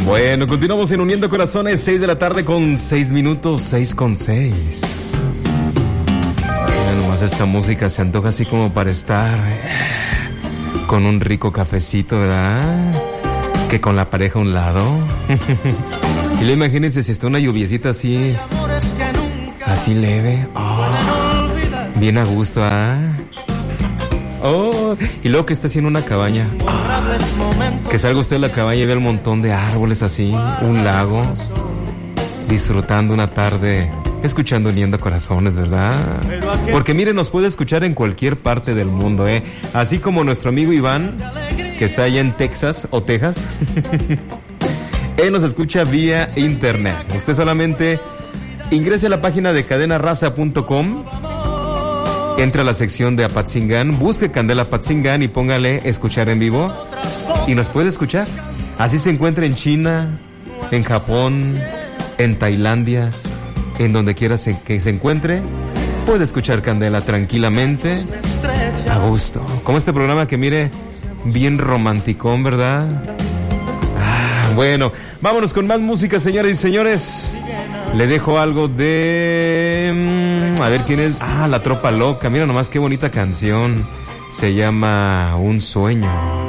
Bueno, continuamos en Uniendo Corazones, 6 de la tarde con 6 minutos, 6 con 6. Mira nomás, esta música se antoja así como para estar con un rico cafecito, ¿verdad? Que con la pareja a un lado. Y luego imagínense si está una lluviecita así leve. Oh, bien a gusto, ¿ah? Oh, y luego que está haciendo una cabaña. Que salga usted de la cabaña y vea el montón de árboles así, un lago, disfrutando una tarde, escuchando Uniendo Corazones, ¿verdad? Porque mire, nos puede escuchar en cualquier parte del mundo, ¿eh? Así como nuestro amigo Iván, que está allá en Texas o Texas. Él nos escucha vía internet. Usted solamente ingrese a la página de cadenaraza.com, entre a la sección de Apatzingán, busque Candela Apatzingán y póngale escuchar en vivo y nos puede escuchar. Así se encuentra en China, en Japón, en Tailandia, en donde quiera que se encuentre, puede escuchar Candela tranquilamente, a gusto. Como este programa que mire, bien romanticón, ¿verdad? Bueno, vámonos con más música, señoras y señores. Le dejo algo de... a ver quién es. La Tropa Loca. Mira nomás qué bonita canción. Se llama Un Sueño.